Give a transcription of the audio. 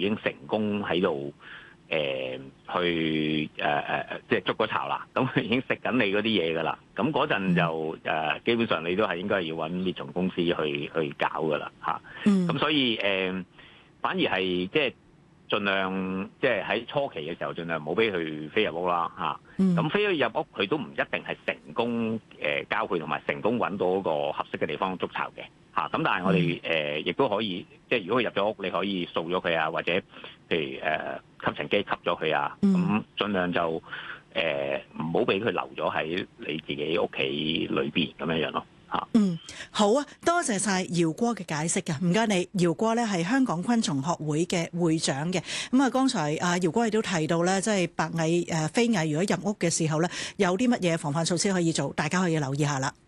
經成功喺度即係捉咗巢啦，咁佢已經食緊你嗰啲嘢㗎啦。咁嗰陣就基本上你都係應該要揾滅蟲公司去搞㗎啦嚇。咁所以反而係即係盡量即係喺初期嘅時候，盡量唔好俾佢飛入屋啦嚇。咁飛咗入屋，佢都唔一定係成功交配同埋成功揾到嗰個合適嘅地方築巢嘅嚇。咁但係我哋亦都可以，即係如果佢入咗屋，你可以掃咗佢啊，或者譬如吸塵機吸咗佢啊，咁盡量就唔好俾佢留咗喺你自己屋企裏邊咁樣樣咯。 好啊，多謝晒姚國嘅解釋㗎，唔該你。姚國咧係香港昆蟲學會嘅會長嘅。咁啊，剛才姚國亦都提到咧，即係白蟻飛蟻如果入屋嘅時候咧，有啲乜嘢防範措施可以做，大家可以留意下啦。